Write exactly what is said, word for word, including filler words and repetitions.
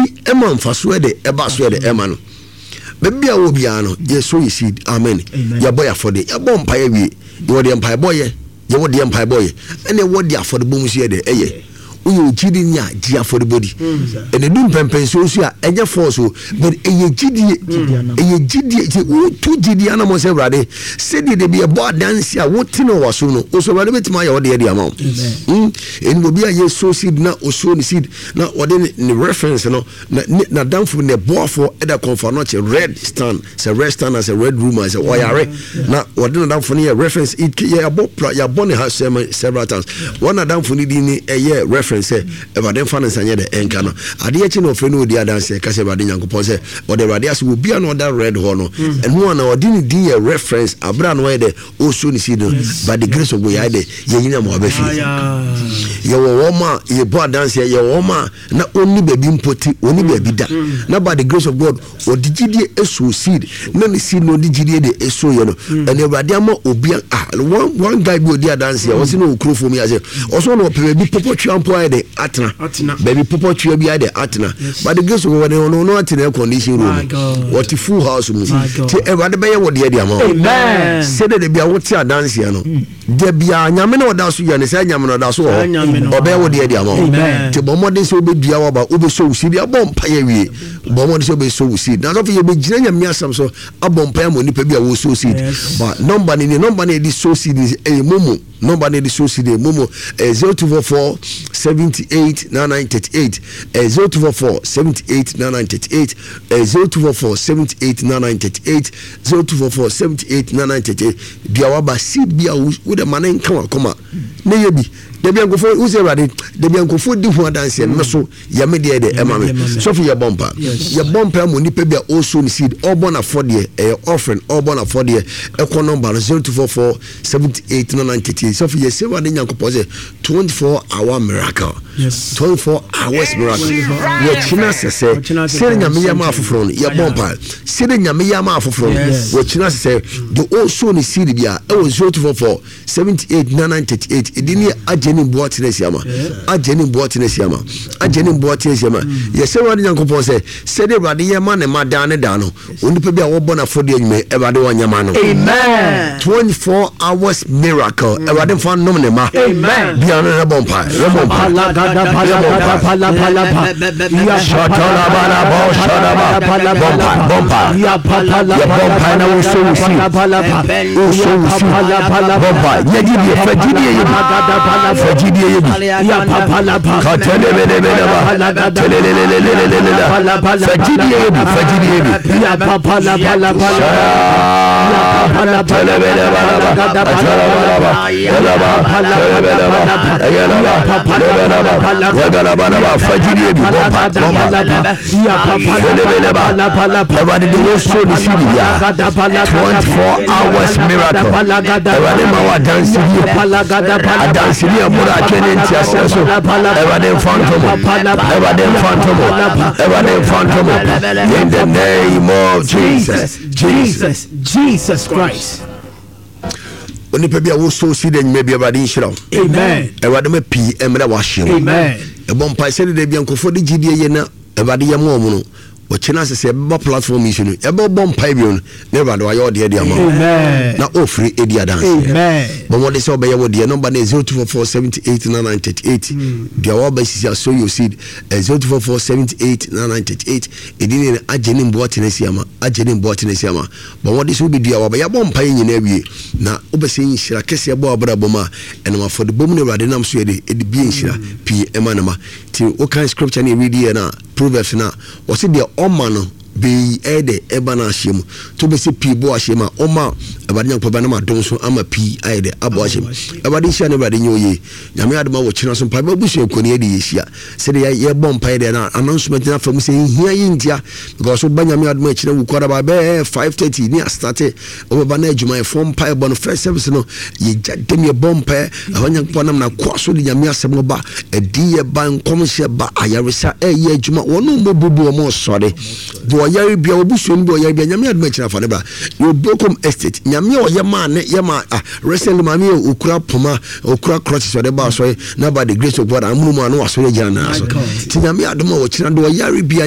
ema mfaso de eba so de ema no bebia wo bia no ye so ye seed amen ya boy afode ya bom pa ye wi ye de empire boy ye ye wo de empire boy ene wo de afode bom so ye de eye uyo jidi nya ji afode body ene dum pempen so so a enye force but eye jidi eye jidi wo tu jidi ana mo se brade se de de be bo dance a wo tino wo so no o so brade betima ya wo de de ama mm ene bo bia ye so seed na o so ni seed na wo de ni reference no na na damfo ne bo for e da confa no che red stand se red stand as a red room as a oyare na wo de na damfo ne reference it ya bo ya bo ne ha several times one na damfo ni di ni eye reference say eba den fa nsanye de enka no ade echi no ofre no odi adanse ka se eba de nyankopon say o de rade aso obi an other red ho no enu na odi ni di reference abra no we de o so ni si no by the grace of God ya de ye nyina mo abafi ye wo wo ma ye bo adanse ye wo ma na oni baby mpoti oni baby da na by the grace of God odi gidie eso seed na ni seed no odi gidie de eso ye no ene rade ama obi ah one one guy bi odi adanse o si no okrofo mi ase o so no pe bi popo twampo de atena baby popo twa bi de atena but the grace of God no no atena condition room what full house mu ti everybody be ye wo de de ama amen say de bia wo ti adanse no de bia nyame na oda so ya ne say nyame na oda so o be wo de de ama ti bo modern so be dua wo ba obe so usi bia bom pa ye wie bo modern so be so usi na so ye be gina nyame asam so abom pa mo ni pa bia wo so usi but number ni number ni di so usi ni e momo number ni di so usi de momo zero two four four seventy-eight ninety-nine thirty-eight zero two four four seventy-eight ninety-nine thirty-eight zero two four four seventy-eight ninety-nine thirty-eight zero two four four seventy-eight ninety-nine thirty-eight bia wa ba seed bia wo de manen kan akoma ne ye bi de bia nkofo wo se rade de bia nkofo di hu adanse no so ya me de de ema me so fi ya bompa ya bompa mo ni pe bia o so ni seed o bona for de e offering o bona for de e ko number zero two four four seventy-eight ninety-nine thirty-eight so fi ye se rade nyankopon se twenty-four hour miracle yes twenty-four hours miracle ye china sese se nyame ya ma afoforo ya bompa se de nyame ya ma afoforo wo china sese de o so ni seed bia e wo zero two four four seventy-eight ninety-nine thirty-eight edini ajeni boat ne siama ajeni boat ne siama ajeni boat ne siama ye se wadi nyankopon se se de rade ye ma ne ma da ne da no oni pe bia wo bona fodi anyume e rade wo nyama no amen twenty-four hours miracle e rade fa nom ne ma amen bia no na bompa re bompa la da da pala pala pala ya shatala bala bo shadaba pala bompa bompa ya pala la bompa na wo so si pala o so si pala pala bompa ye di bi fa di ye da da pala fa di ye bi ya pala pala ka tele bele bele ba tele le le le le le le pala pala fa di ye bi fa di ye bi ya pala pala pala ya pala tele bele ba da da pala ya pala bele ba ya pala pala wagala bana ba fa di ye bi bompa ya pala bele ba pala pala di wo so ni si ya twenty-four hours miracle ewade ma wa dance bi pala gada pala dance bi amura twene ntia so ewade phantom ewade phantom ewade phantom in the name of Jesus Jesus Jesus Christ oni pe bia wo so si de nyme bia bade nhira amen ewade ma pi emra wa hye amen e bom pa se de bia nkofo de gidie ye na ewade ye mo mu no o china se ba platform issue e ba bom pa bi on never do ayo de de ama na ofri edi adanse amen bo mo de se obe ye wo de number na zero two four four seventy-eight ninety-nine thirty-eight dia wo ba sisi so your seed zero two four four seventy-eight ninety-nine thirty-eight edini ne ageni mbo tenesi ama ageni mbo tenesi ama bo mo de se obi dia wo ba ya bom pa nyina awie na obese nhira kese bo abra boma ena ma for the bom ne rade nam so ede edi bi nhira pi emanama ti o kan scripture ne read here na Proverbs na o se de oma no be ede eba na ahyem to be se pi bo ahyem a oma ebade nyankopɔ ba na ma don so ama pi ayede abo ahyem ebade hia ne ebade nyoye nyame adoma wo kyena so mpa ba busu ekoni ede yehia se de ye bom pa ede na announcement na fam se hia yintia because so ba nyame adoma kyena wu kwara ba be five thirty ni start o ba na adwuma e form pa e bo no first service no ye jadem ye bom pa e nyankopɔ nam na kwa so de nyame asem ba edi ye ba nkom hye ba ayaresa e ye adwuma wono mo bubu mo sore do yari bia obusu nbo yari bia nyame adoma kyena fa ne ba yo Bokom estate nyame o yema ne yema ah recently mami okura poma okura crutches so de ba so na by the grace of God amunu mu anu aso ye jana so ti nyame adoma wo kyena do yari bia